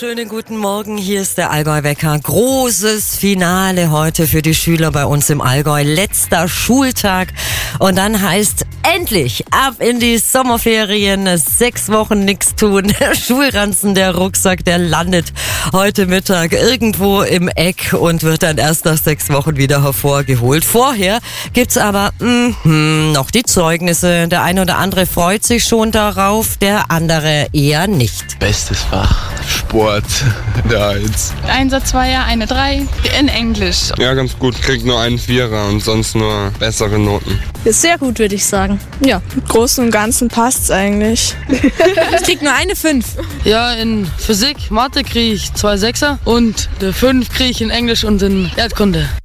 Schönen guten Morgen, hier ist der Allgäu-Wecker. Großes Finale heute für die Schüler bei uns im Allgäu. Letzter Schultag und dann heißt endlich ab in die Sommerferien. 6 Wochen nichts tun. Schulranzen, der Rucksack, der landet heute Mittag irgendwo im Eck und wird dann erst nach 6 Wochen wieder hervorgeholt. Vorher gibt's aber noch die Zeugnisse. Der eine oder andere freut sich schon darauf, der andere eher nicht. Bestes Fach, Sport, der 1. Einser, Zweier, eine 3 in Englisch. Ja, ganz gut. Kriegt nur einen Vierer und sonst nur bessere Noten. Ist sehr gut, würde ich sagen. Ja, im Großen und Ganzen passt's eigentlich. Ich krieg nur eine 5. Ja, in Physik, Mathe kriege ich 2 Sechser und 5 kriege ich in Englisch und in Erdkunde.